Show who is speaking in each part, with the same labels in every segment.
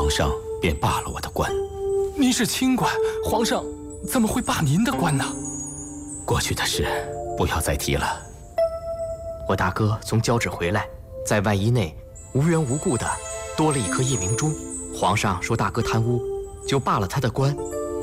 Speaker 1: 皇上便罢了我的官。
Speaker 2: 您是清官，皇上怎么会罢您的官呢？
Speaker 1: 过去的事不要再提了。
Speaker 3: 我大哥从交趾回来，在外衣内无缘无故的多了一颗夜明珠，皇上说大哥贪污，就罢了他的官。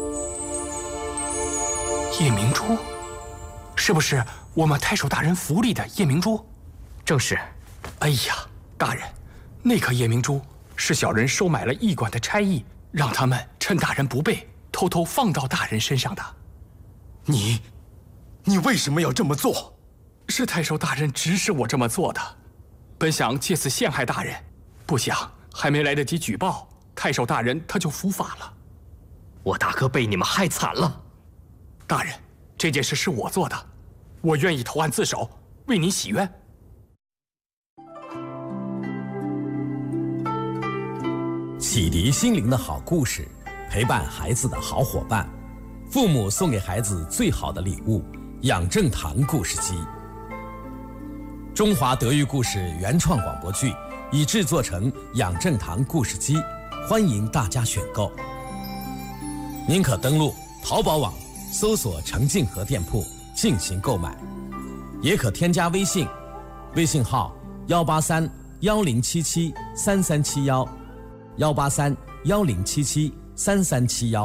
Speaker 2: 夜明珠，是不是我们太守大人府里的夜明珠？
Speaker 3: 正是。
Speaker 2: 哎呀，大人，那颗夜明珠是小人收买了驿馆的差役，让他们趁大人不备，偷偷放到大人身上的。
Speaker 4: 你为什么要这么做？
Speaker 2: 是太守大人指使我这么做的。本想借此陷害大人，不想还没来得及举报，太守大人他就伏法了。
Speaker 3: 我大哥被你们害惨了。
Speaker 2: 大人，这件事是我做的，我愿意投案自首，为您洗冤。
Speaker 5: 启迪心灵的好故事，陪伴孩子的好伙伴，父母送给孩子最好的礼物——养正堂故事机。中华德育故事原创广播剧已制作成养正堂故事机，欢迎大家选购。您可登录淘宝网搜索程静和店铺进行购买，也可添加微信，微信号18310773371，18310773371。